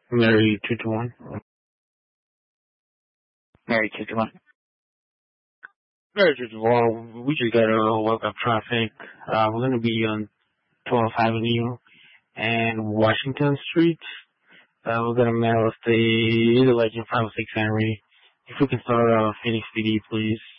Mary 221. Mary 221. Mary 221. We just got a wake up traffic. We're gonna be on 12th Avenue and Washington Street. We're gonna mail us the Legend 506 Henry. If we can start Phoenix PD, please.